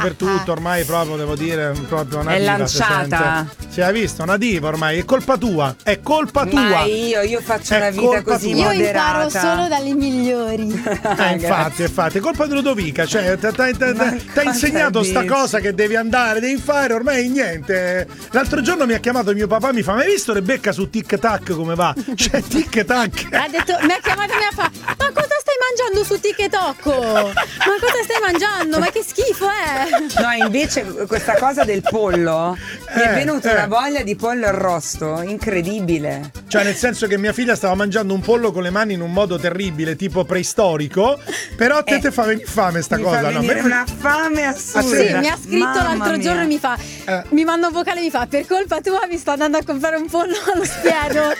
per tutto, ormai proprio devo dire, proprio una è diva, lanciata. Si è visto, una diva ormai, è colpa tua, Ma io faccio una vita così tua. moderata. Io imparo solo dalle migliori. Infatti, è colpa di Ludovica, cioè t'ha insegnato sta cosa che devi andare, devi fare, ormai niente. L'altro giorno mi ha chiamato mio papà, mi fa: ma hai visto Rebecca su Tic Tac come va? Cioè Tic Tac. Ha detto, mi ha chiamato e mi ha fatto: ma cosa stai mangiando su TikTok? Ma cosa stai mangiando? Ma che schifo è? No, invece questa cosa del pollo mi è venuta una voglia di pollo arrosto incredibile. Cioè nel senso che mia figlia stava mangiando un pollo con le mani in un modo terribile, tipo preistorico, però a te fa venire fame sta cosa, fa venire una fame assurda. Sì, mi ha scritto l'altro giorno e mi fa mi manda un vocale e mi fa: per colpa tua mi sto andando a comprare un pollo allo spieno.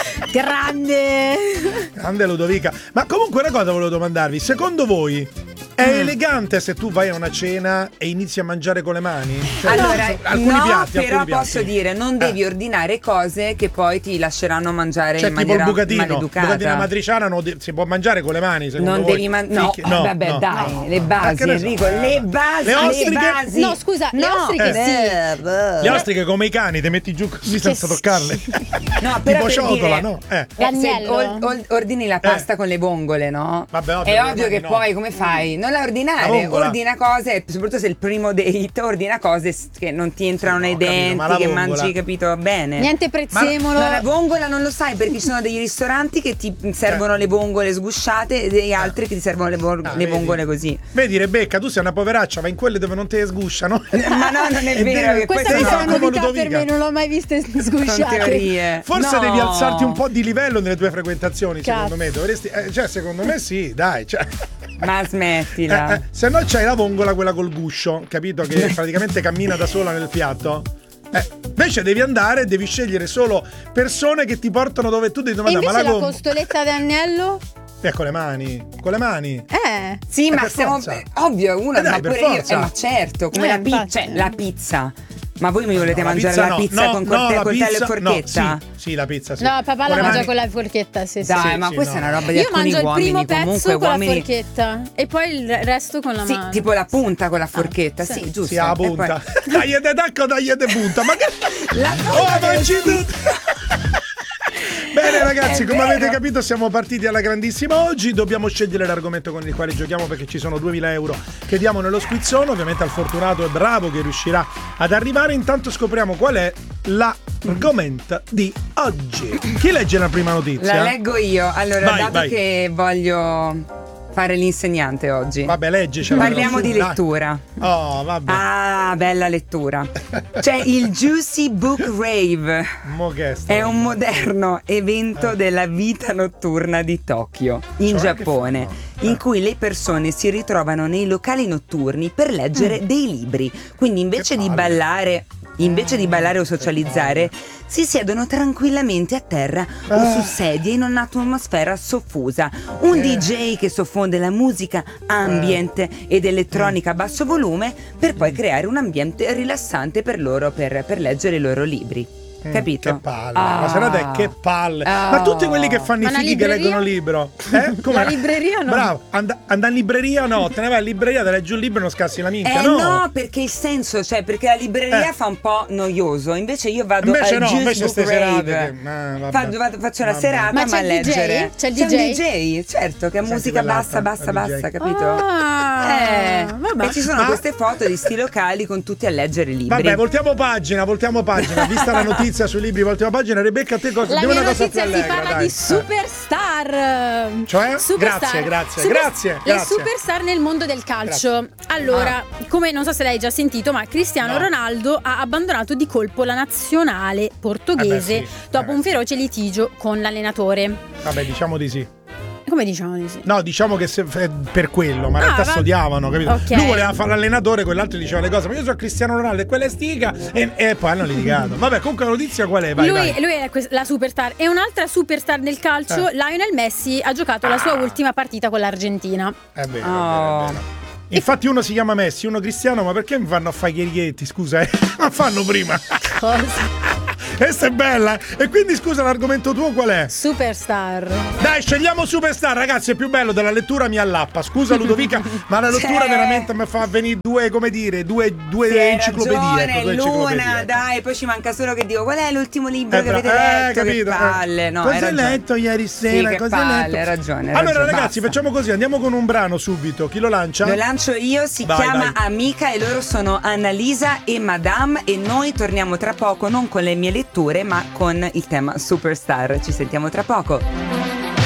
Grande Ludovica. Ma comunque una cosa volevo domandarvi, secondo voi è elegante se tu vai a una cena e inizi a mangiare con le mani? Cioè, allora, alcuni piatti, però alcuni posso piatti. dire, non devi ordinare cose che poi ti lasceranno mangiare in maniera maleducata. Bucatino matriciana si può mangiare con le mani, secondo non voi? devi vabbè, dai, le basi, Enrico, le basi. No, scusa, le ostriche sì. Le ostriche come i cani, te metti giù così senza toccarle. No, però tipo ciotola, no? L'agnello. Ordini la pasta con le vongole, no? Vabbè, è ovvio che poi come fai? Non la ordinare, ordina cose, soprattutto se è il primo date, ordina cose che non ti entrano nei denti, che mangi, capito? Bene. Niente prezzemolo. Ma la vongola non lo sai, perché ci sono degli ristoranti che ti servono le vongole sgusciate e degli altri che ti servono le vongole così. Vedi Rebecca, tu sei una poveraccia, vai in quelle dove non te sgusciano. Ma no, non è vero. Che questa è una novità per me, non l'ho mai viste sgusciate. Forse devi alzarti un po' di livello nelle tue frequentazioni, secondo me. Dovresti, cioè, secondo me sì, dai. Cioè. Ma smettila. Se no c'hai la vongola, quella col guscio, capito? Che praticamente cammina da sola nel piatto. Invece devi andare e devi scegliere solo persone che ti portano dove tu devi domandare. E invece la costoletta d'agnello? Con le mani. Sì, ma stiamo ovvio, uno ma pure io. Ma certo, come la pizza. Ma voi mi volete mangiare la pizza con coltello e forchetta? No, sì, la pizza sì. No, papà la mangia con la forchetta, sì. Dai, ma questa è una roba di alcuni uomini. Io mangio il primo pezzo con uomini... la forchetta e poi il resto con la mano. Sì, tipo la punta con la forchetta, sì, giusto. Sì, la punta. Dai de tacco, dai de punta. Ma che... mangi tutto. Bene ragazzi, come avete capito siamo partiti alla grandissima oggi. Dobbiamo scegliere l'argomento con il quale giochiamo, perché ci sono 2000 euro che diamo nello squizzone. Ovviamente al fortunato e bravo che riuscirà ad arrivare. Intanto scopriamo qual è l'argomento di oggi. Chi legge la prima notizia? La leggo io. Allora, vai. Che voglio fare l'insegnante oggi. Vabbè, leggicela. Parliamo di lettura. Oh, vabbè. Ah, bella lettura. C'è il Juicy Book Rave. È un moderno evento della vita notturna di Tokyo, in Giappone, in cui le persone si ritrovano nei locali notturni per leggere dei libri. Quindi invece di ballare o socializzare, si siedono tranquillamente a terra o su sedie in un'atmosfera soffusa. Un DJ che soffonde la musica ambient ed elettronica a basso volume per poi creare un ambiente rilassante per loro, per leggere i loro libri. Capito? Che palle, ma se no te che palle. Ma tutti quelli che fanno i fighi che leggono libro, la libreria no. Bravo, andare in libreria no, te ne vai in libreria, te leggi un libro e non scassi la minchia, no, perché il senso, cioè, perché la libreria fa un po' noioso, invece io vado al Juice Book Rave. Faccio una serata ma a leggere. C'è il DJ, certo, che è musica bassa, capito? E ci sono queste foto di sti locali con tutti a leggere libri. Vabbè, voltiamo pagina, vista la notizia sui libri, voltiamo pagina. Rebecca, a te cosa? La Dimmi mia una cosa notizia più allegra, si parla di superstar. Cioè? Superstar. Grazie. Le superstar nel mondo del calcio. Allora, come non so se l'hai già sentito, ma Cristiano Ronaldo ha abbandonato di colpo la nazionale portoghese dopo un feroce litigio con l'allenatore. Vabbè, diciamo di sì. Come diciamo di sì? No, diciamo che per quello, ma in realtà si odiavano, capito? Okay. Lui voleva fare l'allenatore, quell'altro diceva le cose, ma io sono Cristiano Ronaldo e quella è stiga e poi hanno litigato. Vabbè, comunque la notizia qual è? Vai. Lui è la superstar. E un'altra superstar del calcio, Lionel Messi, ha giocato la sua ultima partita con l'Argentina. È vero. Infatti uno si chiama Messi, uno Cristiano, ma perché mi fanno a fare i chierichetti, scusa? Ma fanno prima. Cosa? Questa è bella. E quindi scusa, l'argomento tuo qual è? Superstar. Dai, scegliamo Superstar, ragazzi, è più bello della lettura, mi allappa. Scusa Ludovica, ma la lettura veramente mi fa venire due, come dire, due enciclopedie. Ragione, Luna, dai, poi ci manca solo che dico qual è l'ultimo libro che avete letto, capito? Che palle, no, cosa hai letto ieri sera? Sì, cosa hai letto? Hai ragione. Allora ragazzi, basta. facciamo così, andiamo con un brano subito. Chi lo lancia? Lo lancio io, si chiama Amica e loro sono Annalisa e Madame e noi torniamo tra poco non con le mie letture ma con il tema Superstar. Ci sentiamo tra poco.